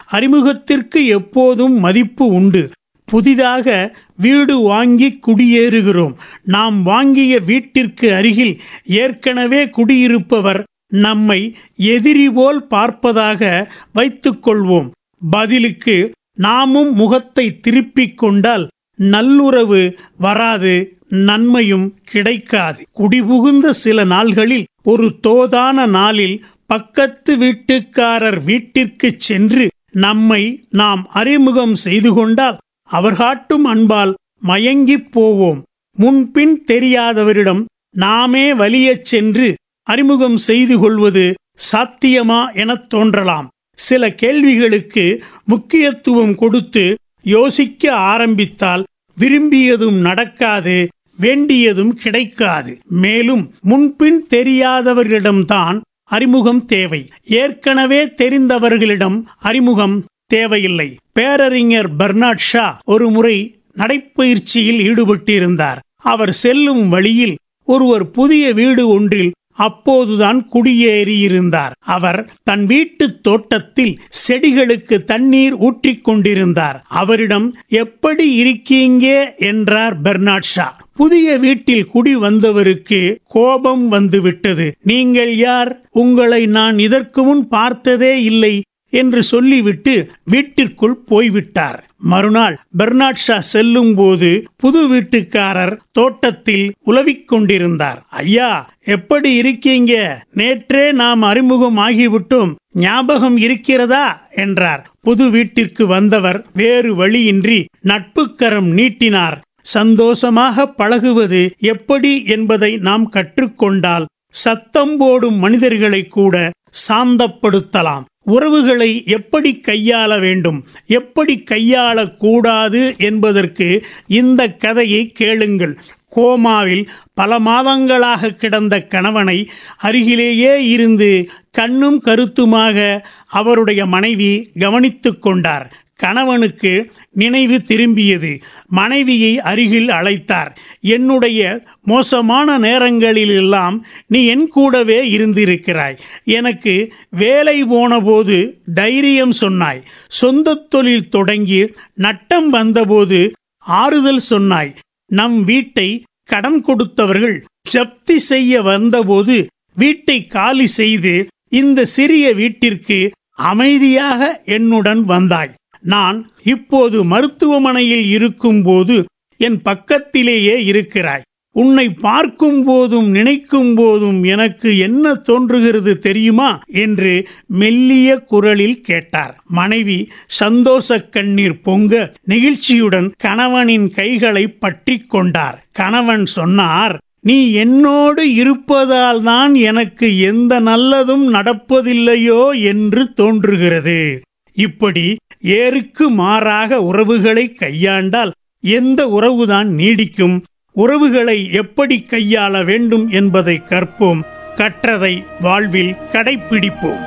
அறிமுகத்திற்கு எப்போதும் மதிப்பு உண்டு. புதிதாக வீடு வாங்கி குடியேறுகிறோம். நாம் வாங்கிய வீட்டிற்கு அருகில் ஏற்கனவே குடியிருப்பவர் நம்மை எதிரி போல் பார்ப்பதாக வைத்துக் கொள்வோம். பதிலுக்கு நாமும் முகத்தை திருப்பிக் கொண்டால் நல்லுறவு வராது, நன்மையும் கிடைக்காது. குடிபுகுந்த சில நாள்களில் ஒரு தோதான நாளில் பக்கத்து வீட்டுக்காரர் வீட்டிற்கு சென்று நம்மை நாம் அறிமுகம் செய்து கொண்டால் அவர் காட்டும் அன்பால் மயங்கிப் போவோம். முன்பின் தெரியாதவரிடம் நாமே வலியச் சென்று அறிமுகம் செய்து கொள்வது சாத்தியமா எனத் தோன்றலாம். சில கேள்விகளுக்கு முக்கியத்துவம் கொடுத்து யோசிக்க ஆரம்பித்தால் விரும்பியதும் நடக்காது, வேண்டியதும் கிடைக்காது. மேலும் முன்பின் தெரியாதவர்களிடம்தான் அறிமுகம் தேவை. ஏற்கனவே தெரிந்தவர்களிடம் அறிமுகம் தேவையில்லை. பேரறிஞர் பெர்னாட் ஷா ஒரு முறை நடைப்பயிற்சியில் ஈடுபட்டிருந்தார். அவர் செல்லும் வழியில் ஒருவர் புதிய வீடு ஒன்றில் அப்போதுதான் குடியேறியிருந்தார். அவர் தன் வீட்டு தோட்டத்தில் செடிகளுக்கு தண்ணீர் ஊற்றிக் கொண்டிருந்தார். அவரிடம் எப்படி இருக்கீங்க என்றார் பெர்னாட் ஷா. புதிய வீட்டில் குடி வந்தவருக்கு கோபம் வந்துவிட்டது. நீங்கள் யார்? உங்களை நான் இதற்கு முன் பார்த்ததே இல்லை என்று சொல்லிவிட்டு வீட்டிற்குள் போய்விட்டார். மறுநாள் பெர்னாட் ஷா செல்லும் போது புது வீட்டுக்காரர் தோட்டத்தில் உலவிக் கொண்டிருந்தார். ஐயா, எப்படி இருக்கீங்க? நேற்றே நாம் அறிமுகம் ஆகிவிட்டோம், ஞாபகம் இருக்கிறதா என்றார். புது வீட்டிற்கு வந்தவர் வேறு வழியின்றி நட்புக்கரம் நீட்டினார். சந்தோஷமாக பழகுவது எப்படி என்பதை நாம் கற்றுக்கொண்டால் சத்தம் போடும் மனிதர்களை கூட சாந்தப்படுத்தலாம். உறவுகளை எப்படி கையாள வேண்டும், எப்படி கையாளக்கூடாது என்பதற்கு இந்த கதையை கேளுங்கள். கோமாவில் பல மாதங்களாக கிடந்த கணவனை அருகிலேயே இருந்து கண்ணும் கருத்துமாக அவருடைய மனைவி கவனித்துக் கொண்டார். கணவனுக்கு நினைவு திரும்பியது. மனைவியை அருகில் அழைத்தார். என்னுடைய மோசமான நேரங்களிலெல்லாம் நீ என் கூடவே இருந்திருக்கிறாய். எனக்கு வேலை போன போது தைரியம் சொன்னாய். சொந்த தொழில் தொடங்கி நட்டம் வந்தபோது ஆறுதல் சொன்னாய். நம் வீட்டை கடன் கொடுத்தவர்கள் ஜப்தி செய்ய வந்தபோது வீட்டை காலி செய்து இந்த சிறிய வீட்டிற்கு அமைதியாக என்னுடன் வந்தாய். நான் இப்போது மருத்துவமனையில் இருக்கும் போது என் பக்கத்திலேயே இருக்கிறாய். உன்னை பார்க்கும் போதும் நினைக்கும் போதும் எனக்கு என்ன தோன்றுகிறது தெரியுமா என்று மெல்லிய குரலில் கேட்டார். மனைவி சந்தோஷ கண்ணீர் பொங்க நெகிழ்ச்சியுடன் கணவனின் கைகளை பற்றி கொண்டார். கணவன் சொன்னார், நீ என்னோடு இருப்பதால் தான் எனக்கு எந்த நல்லதும் நடப்பதில்லையோ என்று தோன்றுகிறது. இப்படி ஏருக்கு மாறாக உறவுகளை கையாண்டால் எந்த உறவுதான் நீடிக்கும்? உறவுகளை எப்படி கையாள வேண்டும் என்பதை கற்போம். கற்றதை வாழ்வில் கடைப்பிடிப்போம்.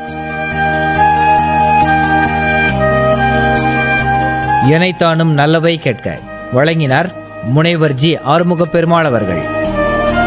இணைத்தானும் நல்லவை கேட்க வழங்கினார் முனைவர் ஜி. ஆறுமுக பெருமாள் அவர்கள்.